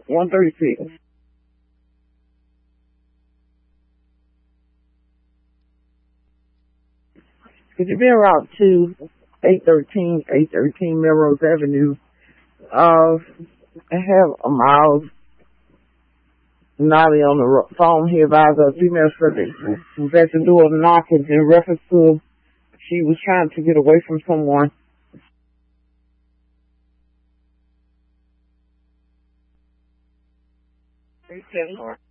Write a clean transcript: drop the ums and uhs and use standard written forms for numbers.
136. Could you be en route to 813 Melrose Avenue? I have a Miles Nolly on the phone. He advised a female subject was at the door knocking in reference to she was trying to get away from someone. They said, Lord.